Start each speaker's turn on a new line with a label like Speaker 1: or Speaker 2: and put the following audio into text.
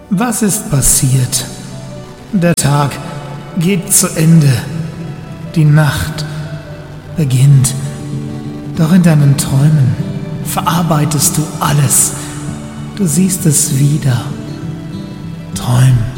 Speaker 1: Was ist passiert? Der Tag geht zu Ende. Die Nacht beginnt. Doch in deinen Träumen verarbeitest du alles. Du siehst es wieder. Träum.